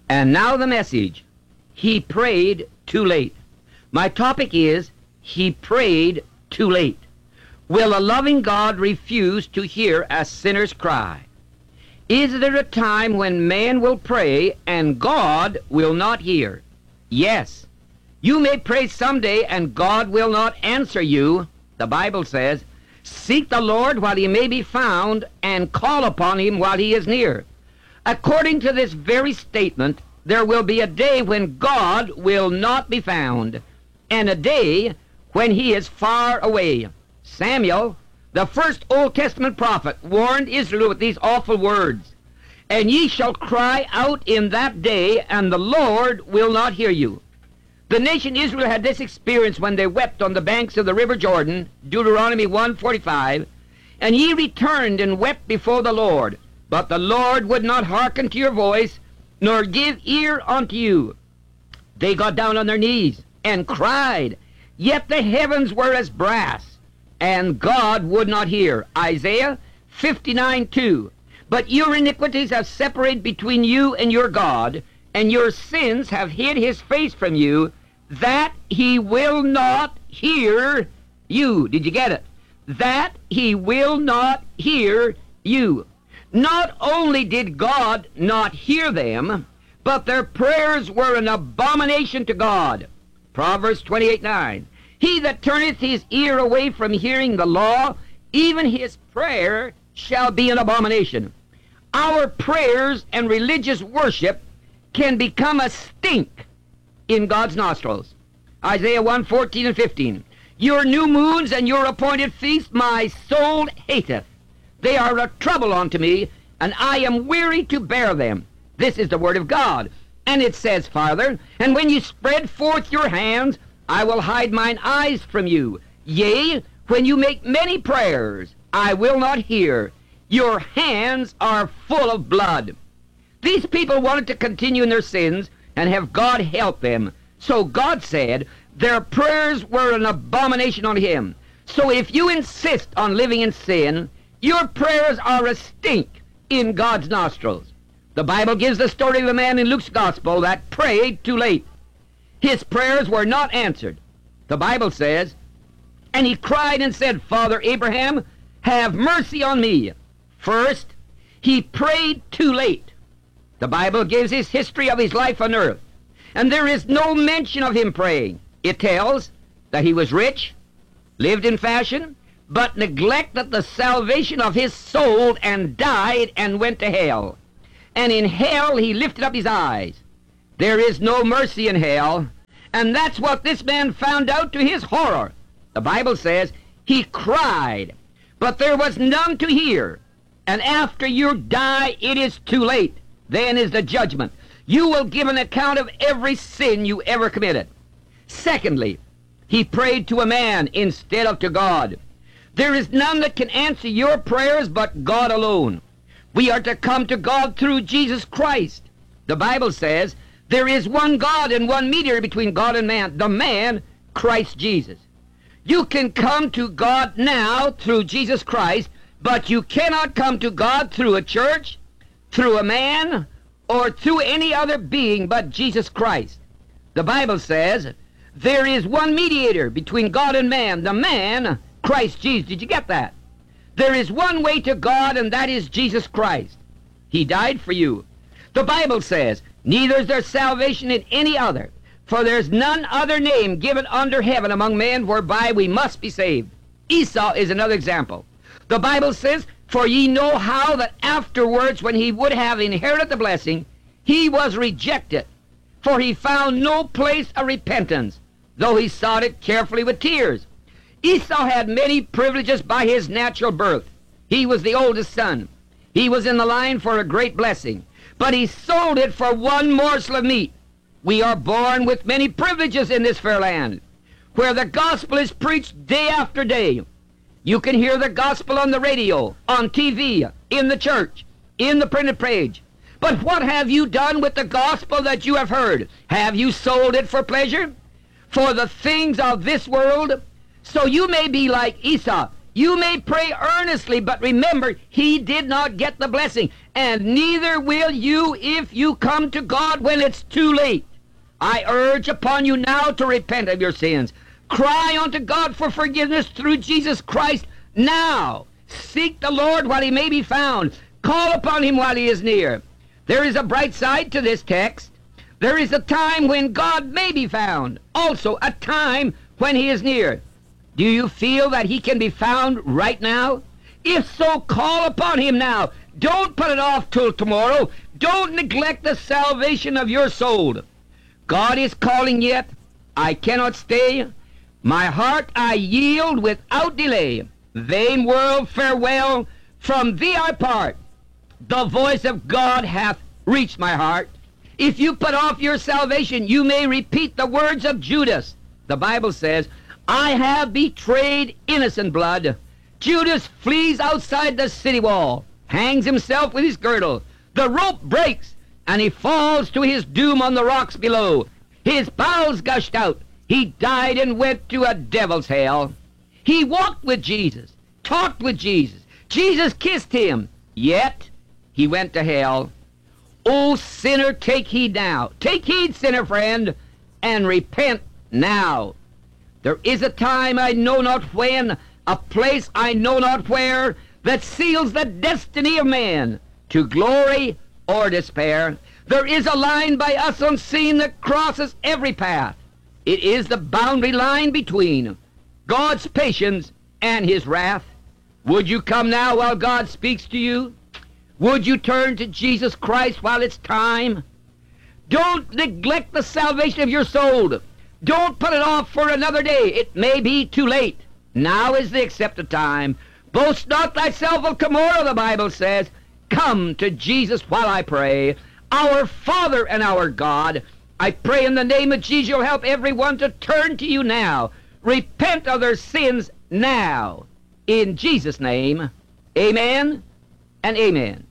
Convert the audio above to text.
And now the message. He prayed too late. My topic is, he prayed too late. Will a loving God refuse to hear a sinner's cry? Is there a time when man will pray and God will not hear? Yes. You may pray someday and God will not answer you. The Bible says, seek the Lord while he may be found and call upon him while he is near. According to this very statement, there will be a day when God will not be found, and a day when he is far away. Samuel, the first Old Testament prophet, warned Israel with these awful words, and ye shall cry out in that day, and the Lord will not hear you. The nation Israel had this experience when they wept on the banks of the river Jordan, Deuteronomy 1:45, and ye returned and wept before the Lord, but the Lord would not hearken to your voice, nor give ear unto you. They got down on their knees and cried, yet the heavens were as brass, and God would not hear. Isaiah 59:2. But your iniquities have separated between you and your God, and your sins have hid his face from you, that he will not hear you. Did you get it? That he will not hear you. Not only did God not hear them, but their prayers were an abomination to God. Proverbs 28:9. He that turneth his ear away from hearing the law, even his prayer shall be an abomination. Our prayers and religious worship can become a stink in God's nostrils. Isaiah 1:14 and 15. Your new moons and your appointed feasts my soul hateth. They are a trouble unto me, and I am weary to bear them. This is the word of God. And it says farther, and when you spread forth your hands, I will hide mine eyes from you. Yea, when you make many prayers, I will not hear. Your hands are full of blood. These people wanted to continue in their sins and have God help them. So God said their prayers were an abomination on him. So if you insist on living in sin, your prayers are a stink in God's nostrils. The Bible gives the story of a man in Luke's gospel that prayed too late. His prayers were not answered. The Bible says, and he cried and said, Father Abraham, have mercy on me. First, he prayed too late. The Bible gives his history of his life on earth, and there is no mention of him praying. It tells that he was rich, lived in fashion, but neglected the salvation of his soul and died and went to hell. And in hell he lifted up his eyes. There is no mercy in hell, and that's what this man found out to his horror. The Bible says he cried, but there was none to hear. And after you die, it is too late. Then is the judgment. You will give an account of every sin you ever committed. Secondly, he prayed to a man instead of to God. There is none that can answer your prayers but God alone. We are to come to God through Jesus Christ. The Bible says there is one God and one mediator between God and man, the man, Christ Jesus. You can come to God now through Jesus Christ, but you cannot come to God through a church, through a man, or through any other being but Jesus Christ. The Bible says there is one mediator between God and man, the man, Christ Jesus. Did you get that? There is one way to God, and that is Jesus Christ. He died for you. The Bible says, neither is there salvation in any other, for there is none other name given under heaven among men whereby we must be saved. Esau is another example. The Bible says, for ye know how that afterwards, when he would have inherited the blessing, he was rejected, for he found no place of repentance, though he sought it carefully with tears. Esau had many privileges by his natural birth. He was the oldest son. He was in the line for a great blessing, but he sold it for one morsel of meat. We are born with many privileges in this fair land, where the gospel is preached day after day. You can hear the gospel on the radio, on TV, in the church, in the printed page. But what have you done with the gospel that you have heard? Have you sold it for pleasure? For the things of this world? So you may be like Esau. You may pray earnestly, but remember, he did not get the blessing, and neither will you if you come to God when it's too late. I urge upon you now to repent of your sins. Cry unto God for forgiveness through Jesus Christ now. Seek the Lord while he may be found. Call upon him while he is near. There is a bright side to this text. There is a time when God may be found, also a time when he is near. Do you feel that he can be found right now? If so, call upon him now. Don't put it off till tomorrow. Don't neglect the salvation of your soul. God is calling yet. I cannot stay. My heart I yield without delay. Vain world, farewell. From thee I part. The voice of God hath reached my heart. If you put off your salvation, you may repeat the words of Judas. The Bible says, I have betrayed innocent blood. Judas flees outside the city wall, hangs himself with his girdle. The rope breaks, and he falls to his doom on the rocks below. His bowels gushed out. He died and went to a devil's hell. He walked with Jesus, talked with Jesus. Jesus kissed him, yet he went to hell. O sinner, take heed now. Take heed, sinner friend, and repent now. There is a time I know not when, a place I know not where, that seals the destiny of man to glory or despair. There is a line by us unseen that crosses every path. It is the boundary line between God's patience and his wrath. Would you come now while God speaks to you? Would you turn to Jesus Christ while it's time? Don't neglect the salvation of your soul. Don't put it off for another day. It may be too late. Now is the accepted time. Boast not thyself of tomorrow, the Bible says. Come to Jesus while I pray. Our Father and our God, I pray in the name of Jesus you'll help everyone to turn to you now. Repent of their sins now. In Jesus' name, amen and amen.